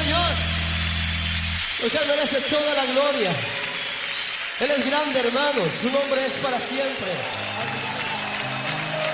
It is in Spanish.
Señor. Porque Él merece toda la gloria. Él es grande, hermanos. Su nombre es para siempre.